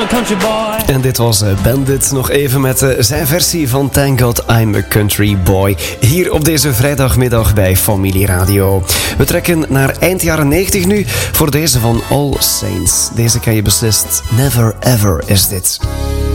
country boy. En dit was Bandit nog even met zijn versie van Thank God I'm a Country Boy. Hier op deze vrijdagmiddag bij Familie Radio. We trekken naar eind jaren 90 nu voor deze van All Saints. Deze kan je beslist Never Ever is dit.